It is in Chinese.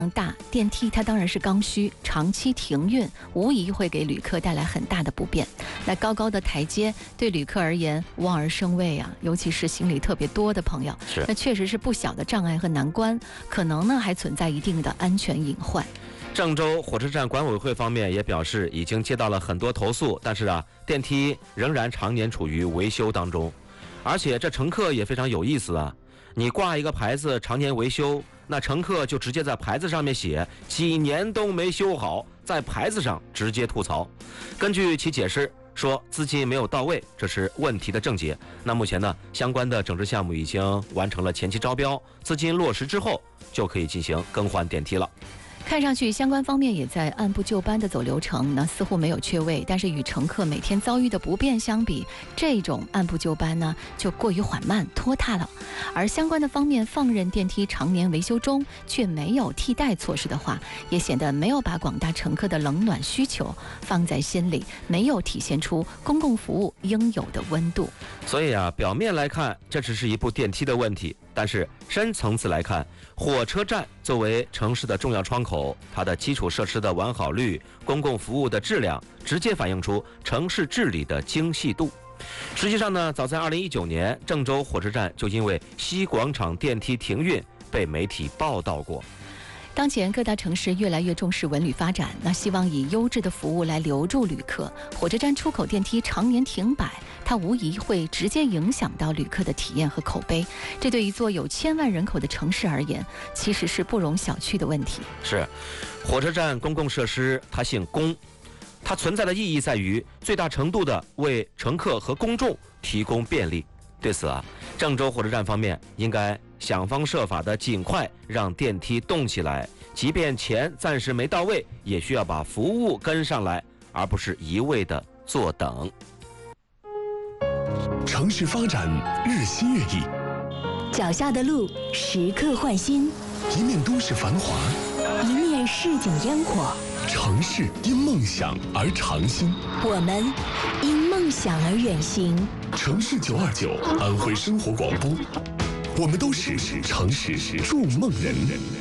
大，电梯它当然是刚需，长期停运无疑会给旅客带来很大的不便。那高高的台阶对旅客而言望而生畏啊，尤其是行李特别多的朋友，那确实是不小的障碍和难关，可能呢还存在一定的安全隐患。 郑州火车站管委会方面也表示，已经接到了很多投诉，但是电梯仍然常年处于维修当中，而且这乘客也非常有意思啊。你挂一个牌子常年维修，那乘客就直接在牌子上面写几年都没修好，在牌子上直接吐槽。根据其解释说，资金没有到位，这是问题的症结。那目前呢，相关的整治项目已经完成了前期招标，资金落实之后就可以进行更换电梯了。 看上去相关方面也在按部就班的走流程，那似乎没有缺位，但是与乘客每天遭遇的不便相比，这种按部就班呢就过于缓慢拖沓了。而相关的方面放任电梯常年维修中，却没有替代措施的话，也显得没有把广大乘客的冷暖需求放在心里，没有体现出公共服务应有的温度。 所以表面来看这只是一部电梯的问题，但是深层次来看，火车站作为城市的重要窗口，它的基础设施的完好率、公共服务的质量，直接反映出城市治理的精细度。实际上呢，早在2019年，郑州火车站就因为西广场电梯停运被媒体报道过。 当前各大城市越来越重视文旅发展，那希望以优质的服务来留住旅客。火车站出口电梯常年停摆，它无疑会直接影响到旅客的体验和口碑。这对一座有1000万人口的城市而言，其实是不容小觑的问题。 是，火车站公共设施它姓公，它存在的意义在于最大程度的为乘客和公众提供便利。对此郑州火车站方面应该想方设法的尽快让电梯动起来，即便钱暂时没到位，也需要把服务跟上来，而不是一味的坐等。 城市发展日新月异， 脚下的路时刻换新， 一面都市繁华， 一面市井烟火。 城市因梦想而长新， 我们因梦想而远行。 城市929安徽生活广播，我们都是城市筑梦人。